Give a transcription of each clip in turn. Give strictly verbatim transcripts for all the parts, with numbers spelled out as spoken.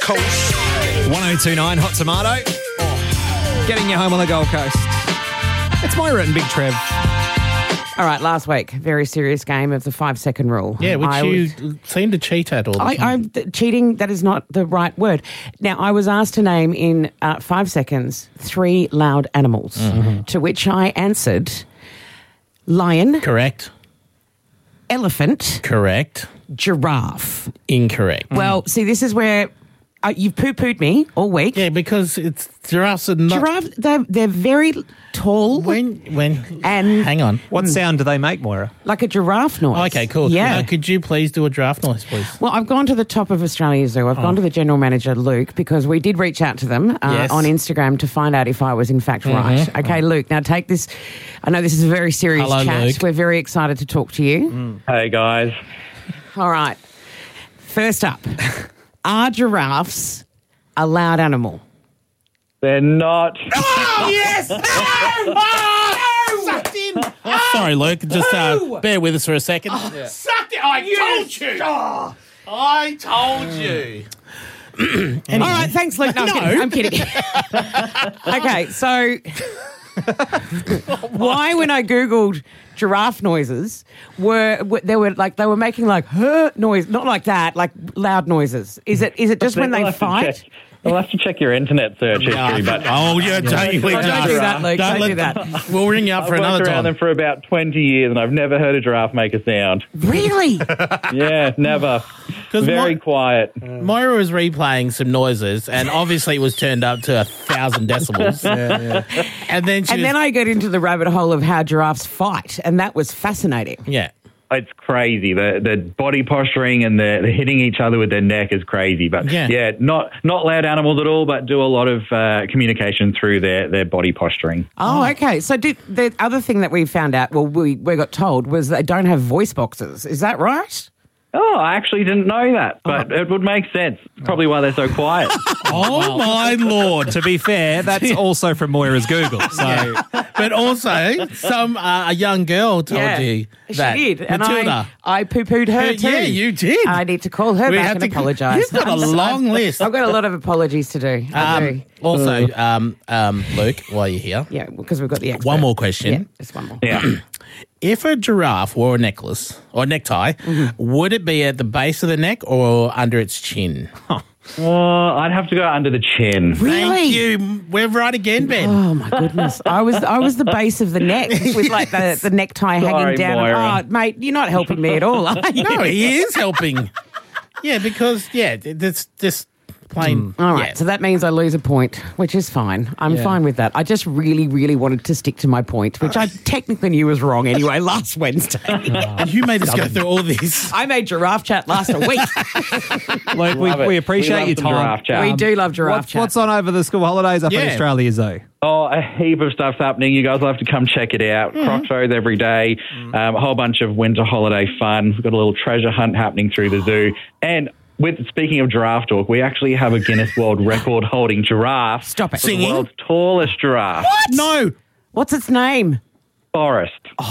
Coast. one oh two point nine Hot Tomato. Getting you home on the Gold Coast. It's Moira and Big Trev. All right, last week, very serious game of the five-second rule. Yeah, which I you was, seem to cheat at all the I, time. I'm cheating. That is not the right word. Now, I was asked to name in uh, five seconds three loud animals, Mm-hmm. to which I answered lion, Correct. elephant, Correct. giraffe. Incorrect. Well, see, this is where uh, you've poo-pooed me all week. Yeah, because it's giraffes are not... Giraffe, they're, they're very tall When... when and hang on. What sound do they make, Moira? like a giraffe noise. Okay, cool. Yeah. Uh, could you please do a giraffe noise, please? Well, I've gone to the top of Australia Zoo. I've gone to the general manager, Luke, because we did reach out to them uh, Yes. on Instagram to find out if I was in fact right. Okay, Luke, now take this. I know this is a very serious Hello, chat. Luke. We're very excited to talk to you. Hey guys. All right. First up, are giraffes a loud animal? They're not. Oh, yes! Sucked in. Sorry, Luke. Just uh, bear with us for a second. Sucked it. I told you. I told you. All right, thanks, Luke. No, I'm kidding. I'm kidding. Okay, so why, when I Googled giraffe noises, were, were they were like they were making like huh noise, not like that, like loud noises? Is it is it just when We'll they have to fight? check- We'll have to check your internet search history, but Oh, yeah, don't you Oh, don't do that, Luke. Don't, let do that. them- We'll ring you up I've for worked another around time. them for about twenty years and I've never heard a giraffe make a sound. Really? Yeah, never. 'Cause Very my- quiet. Moira was replaying some noises, and obviously it was turned up to a thousand decibels. And then she And was, then I get into the rabbit hole of how giraffes fight, and that was fascinating. yeah. It's crazy. The the body posturing and the, the hitting each other with their neck is crazy. But Yeah. yeah, not not loud animals at all, but do a lot of uh, communication through their, their body posturing. Oh, okay. So did, the other thing that we found out, well, we, we got told, was they don't have voice boxes. Is that right? Oh, I actually didn't know that, but it would make sense. Probably why they're so quiet. Oh, my Lord. To be fair, that's also from Moira's Google. So But also, some uh, a young girl told you that. She did. And Matilda. I, I poo-pooed her too. Yeah, you did. I need to call her We back have and to- apologise. You've got a I'm so- long list. I've got a lot of apologies to do. I do. Um, also, um, um, Luke, while you're here, Yeah, because we've got the expert. one more question. Yeah, just one more. Yeah. If a giraffe wore a necklace or a necktie, would it be at the base of the neck or under its chin? Well, I'd have to go under the chin. Really? Thank you. We're right again, Ben. Oh my goodness! I was I was the base of the neck with like the, the necktie hanging Sorry, down. Moira. Oh, mate, you're not helping me at all, are you? No, he is helping. Yeah, because, yeah, it's just plain. All right, yeah. so that means I lose a point, which is fine. I'm fine with that. I just really, really wanted to stick to my point, which I technically knew was wrong anyway last Wednesday. And you made us go through all this. I made giraffe chat last a week. Luke, we, Love it. we appreciate love your some time. giraffe chat. We do love giraffe What's, chat. what's on over the school holidays up Yeah. in Australia Zoo? Oh, a heap of stuff's happening. You guys will have to come check it out. Croc shows every day, um, a whole bunch of winter holiday fun. We've got a little treasure hunt happening through the zoo. And with speaking of giraffe talk, we actually have a Guinness World Record holding giraffe. Stop it. The Singing? world's tallest giraffe. No, What's its name? Forest.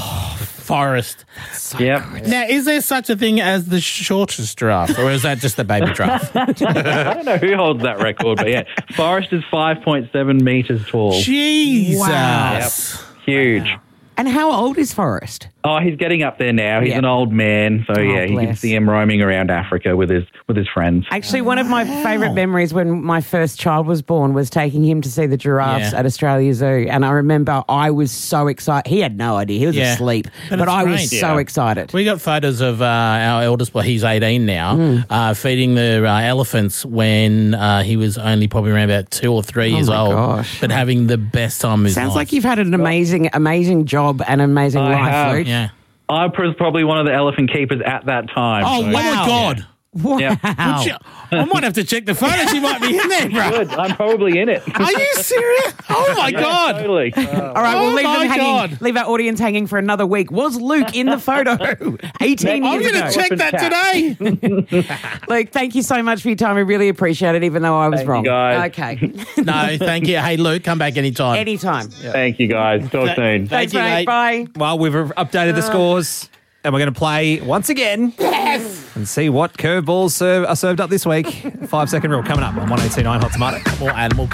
forest. Yep. Now, is there such a thing as the shortest giraffe, or is that just the baby giraffe? I don't know who holds that record, but yeah. Forest is five point seven metres tall. Jesus. Wow. Huge. And how old is Forrest? Oh, he's getting up there now. He's Yeah. an old man, so yeah, you can bless. see him roaming around Africa with his with his friends. Actually, one of my favourite memories when my first child was born was taking him to see the giraffes Yeah. at Australia Zoo. And I remember I was so excited. He had no idea. He was Yeah. asleep. But But, it's I was great. so Yeah. excited. We got photos of uh, our eldest boy, he's eighteen now, uh, feeding the uh, elephants when uh, he was only probably around about two or three years my old, gosh. but having the best time of his Sounds life. like you've had an amazing, amazing job and amazing I life, have. Luke. Yeah. I was probably one of the elephant keepers at that time. Oh, so- wow. my God. Wow. Yeah. Would you- I might have to check the photos. You might be in there, bro. Good. I'm probably in it. Are you serious? Oh, my Yeah, God. Totally. All right, Oh we'll leave my them hanging. God. Leave our audience hanging for another week. Was Luke in the photo? eighteen I'm years going ago. to check that today. Luke, thank you so much for your time. We really appreciate it, even though I was Thank you, wrong. guys. Okay. No, thank you. Hey, Luke, come back anytime. Anytime. Thank you, guys. Talk soon. Thank Thanks, you, mate. mate. Bye. Well, we've updated the scores. and we're going to play once again. Yes! And see what curveballs serve, are served up this week. Five second rule coming up on one eight two nine Hot Tomato. More animal